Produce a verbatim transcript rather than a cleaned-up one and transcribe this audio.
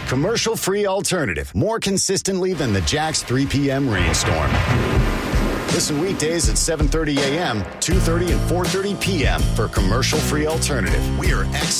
Commercial-free alternative. More consistently than the Jack's three p.m. rainstorm. Listen weekdays at seven thirty a.m., two thirty, and four thirty p.m. for Commercial-free alternative. We are X